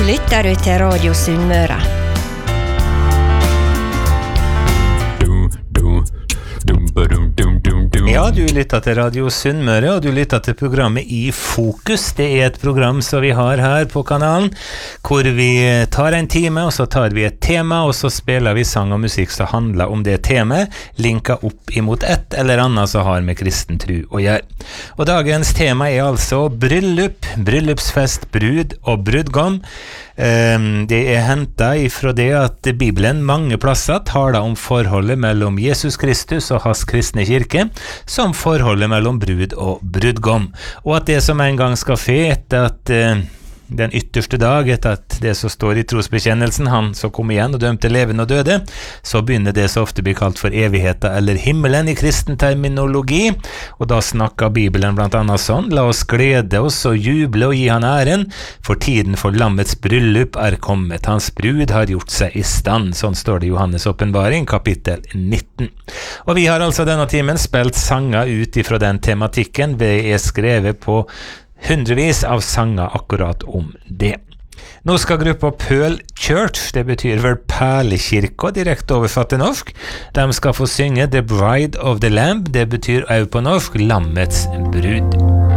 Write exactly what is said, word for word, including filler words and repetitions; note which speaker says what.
Speaker 1: lytter du til Radio Sunnmøre.
Speaker 2: Ja, du lytter til Radio Sunnmøre, og du lytter til programmet I Fokus. Det er et program som vi har her på kanalen, hvor vi tar en time, og så tar vi et tema, og så spiller vi sang og musikk som handler om det temaet, linket opp imot et eller annet som har med kristen tro å gjøre. Og dagens tema er altså bryllup, bryllupsfest, brud og brudgom. Det er hentet ifra det at Bibelen mange plasser taler om forholdet mellom Jesus Kristus og hans kristne kirke, som forholdet mellom brud og brudgom, og at det som en gang skal fe etter at eh, den ytterste dag, etter at det som står i trosbekjennelsen, han som kom igjen og dømte levende og døde, så begynner det så ofte bli kalt for evigheten eller himmelen i kristen terminologi, og da snakker Bibelen blant annet sånn: la oss glede oss og juble og gi han æren, for tiden for lammets bryllup er kommet, hans brud har gjort seg i stand. Sånn står det i Johannes åpenbaring, kapittel nitten. Og vi har altså denne timen spilt sanger ut ifra den tematikken. Det er skrevet på hundrevis av sanger akkurat om det. Nå skal gruppa Pearl Church, det betyr vel Perlekirka direkte oversatt til norsk, de skal få synge The Bride of the Lamb, det betyr også på norsk Lammets brud.